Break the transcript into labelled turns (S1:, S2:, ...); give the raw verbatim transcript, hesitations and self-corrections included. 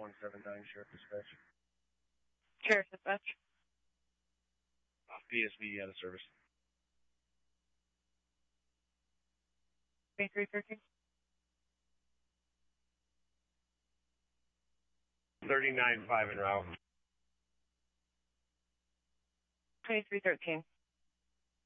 S1: one seven nine, Sheriff Dispatch.
S2: Sheriff Dispatch.
S1: Uh, P S V out of service.
S2: twenty-three thirteen.
S1: thirty-nine five en route.
S2: twenty-three thirteen.